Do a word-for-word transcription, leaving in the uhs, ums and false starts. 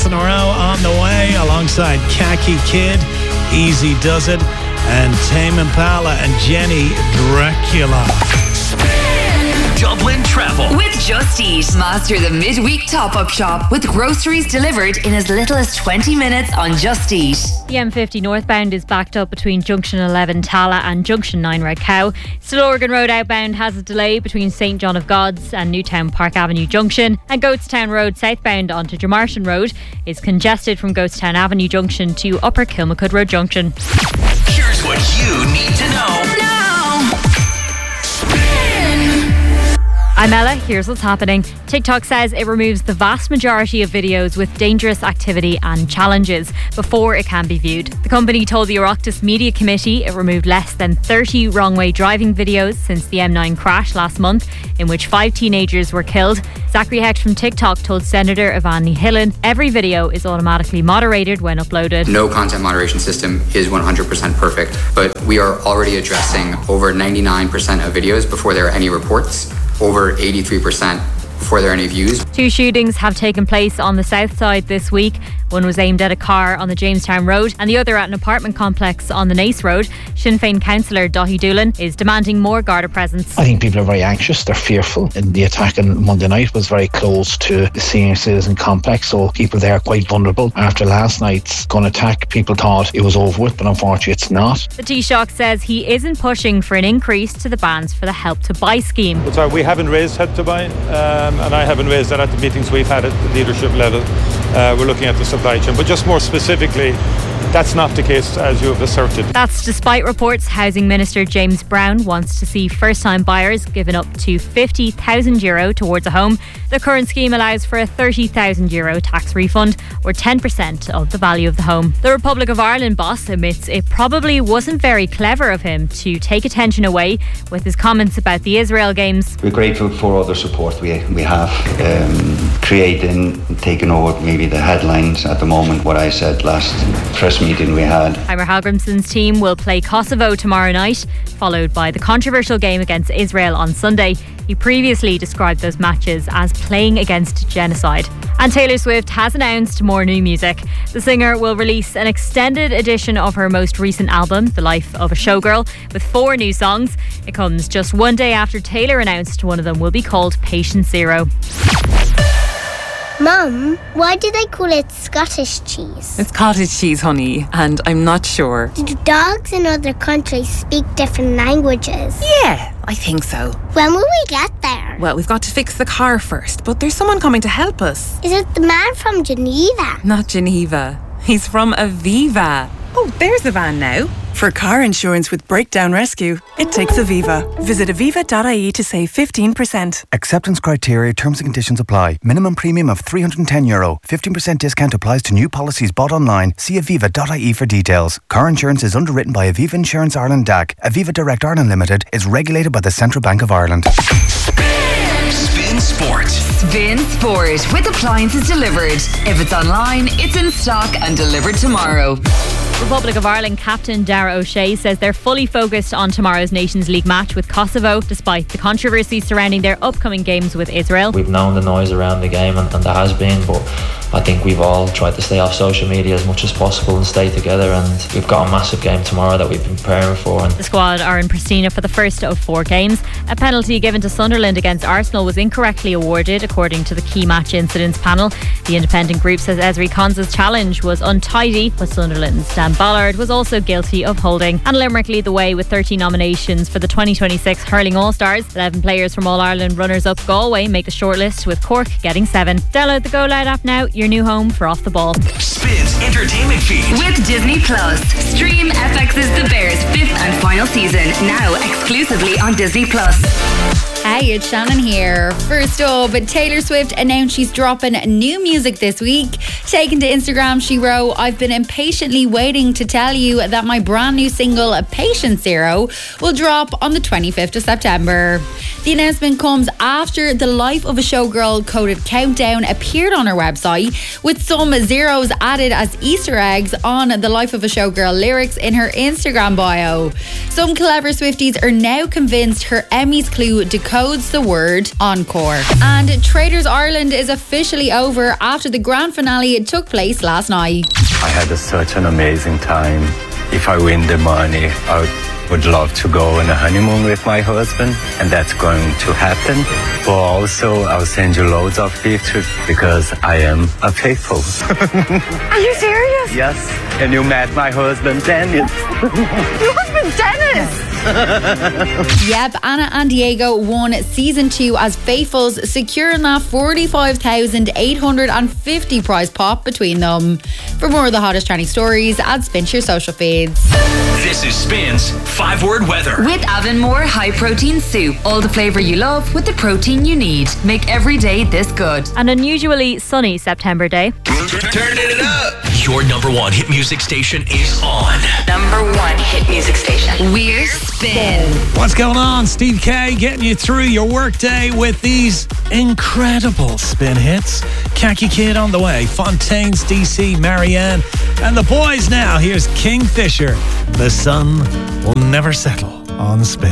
in a row on the way alongside Khaki Kid, Easy Does It, and Tame Impala and Jenny Dracula. Dublin Travel with Just Eat. Master the midweek top-up shop with groceries delivered in as little as twenty minutes on Just Eat. The M fifty northbound is backed up between Junction eleven Tala and Junction nine Red Cow. Still Oregon Road outbound has a delay between Saint John of God's and Newtown Park Avenue Junction, and Goatstown Road southbound onto Dromartin Road is congested from Goatstown Avenue Junction to Upper Kilmacud Road Junction. Here's what you need to know now. I'm Ella, here's what's happening. TikTok says it removes the vast majority of videos with dangerous activity and challenges before it can be viewed. The company told the Oireachtas Media Committee it removed less than thirty wrong-way driving videos since the M nine crash last month, in which five teenagers were killed. Zachary Hecht from TikTok told Senator Ivan Nihilin every video is automatically moderated when uploaded. No content moderation system is one hundred percent perfect, but we are already addressing over ninety-nine percent of videos before there are any reports. Over eighty-three percent before there are any views. Two shootings have taken place on the south side this week. One was aimed at a car on the Jamestown Road and the other at an apartment complex on the Nace Road. Sinn Féin councillor Daithí Doolan is demanding more Garda presence. I think people are very anxious, they're fearful. And the attack on Monday night was very close to the senior citizen complex, so people there are quite vulnerable. After last night's gun attack, people thought it was over with, but unfortunately it's not. The Taoiseach says he isn't pushing for an increase to the bans for the Help to Buy scheme. But sorry, we haven't raised Help to Buy, um, and I haven't raised that at the meetings we've had at the leadership level. Uh, we're looking at the supply chain, but just more specifically, that's not the case as you have asserted. That's despite reports Housing Minister James Brown wants to see first-time buyers given up to fifty thousand euro towards a home. The current scheme allows for a thirty thousand euro tax refund, or ten percent of the value of the home. The Republic of Ireland boss admits it probably wasn't very clever of him to take attention away with his comments about the Israel games. We're grateful for all the support we, we have, um, creating, taking over maybe the headlines at the moment, what I said last press meeting we had. Heimer Hallgrimsson's team will play Kosovo tomorrow night, followed by the controversial game against Israel on Sunday. He previously described those matches as playing against genocide. And Taylor Swift has announced more new music. The singer will release an extended edition of her most recent album, The Life of a Showgirl, with four new songs. It comes just one day after Taylor announced one of them will be called Patient Zero. Mum, why do they call it Scottish cheese? It's cottage cheese, honey, and I'm not sure. Do dogs in other countries speak different languages? Yeah, I think so. When will we get there? Well, we've got to fix the car first, but there's someone coming to help us. Is it the man from Geneva? Not Geneva. He's from Aviva. Oh, there's the van now. For car insurance with Breakdown Rescue, it takes Aviva. Visit aviva dot I E to save fifteen percent. Acceptance criteria, terms and conditions apply. Minimum premium of three hundred ten euro. fifteen percent discount applies to new policies bought online. See aviva dot I E for details. Car insurance is underwritten by Aviva Insurance Ireland D A C. Aviva Direct Ireland Limited is regulated by the Central Bank of Ireland. Spin Sport. Spin Sport with appliances delivered. If it's online, it's in stock and delivered tomorrow. Republic of Ireland captain Dara O'Shea says they're fully focused on tomorrow's Nations League match with Kosovo, despite the controversy surrounding their upcoming games with Israel. We've known the noise around the game, and, and there has been, but I think we've all tried to stay off social media as much as possible and stay together, and we've got a massive game tomorrow that we've been preparing for. And the squad are in Pristina for the first of four games. A penalty given to Sunderland against Arsenal was incorrectly awarded, according to the key match incidents panel. The independent group says Ezri Konsa's challenge was untidy, but Sunderland's Dan Ballard was also guilty of holding. And Limerick lead the way with thirteen nominations for the twenty twenty-six Hurling All-Stars. eleven players from All-Ireland runners-up Galway make the shortlist, with Cork getting seven. Download the Go Loud app now, your new home for Off the Ball. Spins entertainment feed with Disney Plus. Stream F X's The Bears fifth and final season now exclusively on Disney Plus. Hey, it's Shannon here. First up, Taylor Swift announced she's dropping new music this week. Taken to Instagram, she wrote, "I've been impatiently waiting to tell you that my brand new single, Patient Zero, will drop on the twenty-fifth of September. The The announcement comes after the Life of a Showgirl coded countdown appeared on her website, with some zeros added as Easter eggs on the Life of a Showgirl lyrics in her Instagram bio. Some clever Swifties are now convinced her Emmys clue decodes the word encore. And Traders Ireland is officially over after the grand finale took place last night. I had a, such an amazing time. If I win the money, I would love to go on a honeymoon with my husband, and that's going to happen. But also, I'll send you loads of pictures because I am a faithful. Are you serious? Yes, and you met my husband, Dennis. Your husband, Dennis? Yep, Anna and Diego won season two as faithfuls, securing that forty-five thousand eight hundred fifty prize pot between them. For more of the hottest trending stories, add Spin to your social feeds. This is Spin's five word weather. With Avonmore High Protein Soup. All the flavour you love with the protein you need. Make every day this good. An unusually sunny September day. Turn it up. Your number one hit music station is on. Number one hit music station. We're Spin. What's going on? Steve K getting you through your workday with these incredible Spin hits. Khaki Kid on the way. Fontaine's D C, Marianne. And the boys now. Here's Kingfisher. The sun will never settle on Spin.